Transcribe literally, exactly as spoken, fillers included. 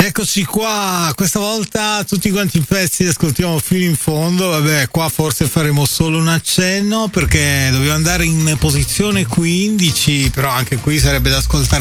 Eccoci qua, questa volta tutti quanti i pezzi li ascoltiamo fino in fondo. Vabbè, qua forse faremo solo un accenno perché dobbiamo andare in posizione quindici, però anche qui sarebbe da ascoltare